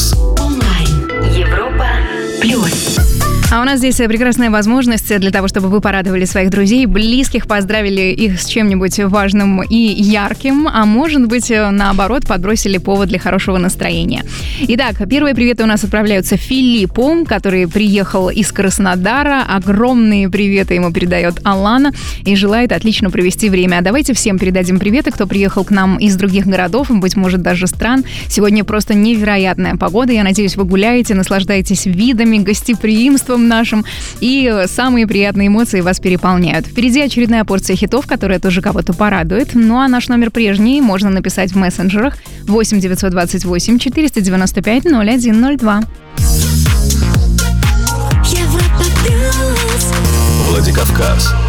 Владикавказ. Онлайн. Европа плюс. А у нас здесь прекрасная возможность для того, чтобы вы порадовали своих друзей, близких, поздравили их с чем-нибудь важным и ярким, а может быть, наоборот, подбросили повод для хорошего настроения. Итак, первые приветы у нас отправляются Филиппу, который приехал из Краснодара. Огромные приветы ему передает Алана и желает отлично провести время. А давайте всем передадим приветы, кто приехал к нам из других городов, быть может, даже стран. Сегодня просто невероятная погода. Я надеюсь, вы гуляете, наслаждаетесь видами, гостеприимством нашим, и самые приятные эмоции вас переполняют. Впереди очередная порция хитов, которая тоже кого-то порадует. Ну а наш номер прежний можно написать в мессенджерах 8 928 495 0102. Владикавказ.